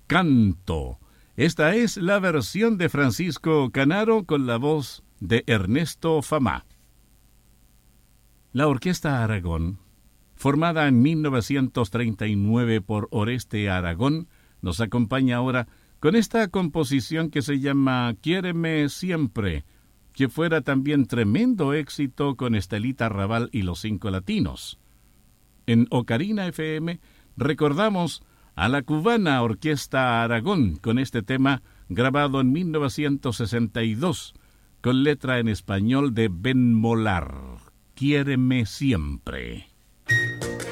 Canto. Esta es la versión de Francisco Canaro con la voz de Ernesto Famá. La Orquesta Aragón, formada en 1939 por Oreste Aragón, nos acompaña ahora con esta composición que se llama Quiéreme Siempre, que fuera también tremendo éxito con Estelita Raval y los Cinco Latinos. En Ocarina FM recordamos a la cubana Orquesta Aragón con este tema grabado en 1962 con letra en español de Ben Molar, Quiéreme Siempre.